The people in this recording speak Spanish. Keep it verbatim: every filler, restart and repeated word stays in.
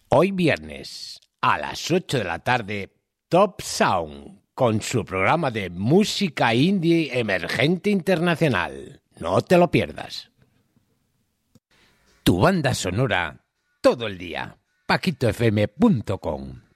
Hoy viernes, a las ocho de la tarde, Top Sound, con su programa de música indie emergente internacional. No te lo pierdas. Tu banda sonora todo el día. paquito f m punto com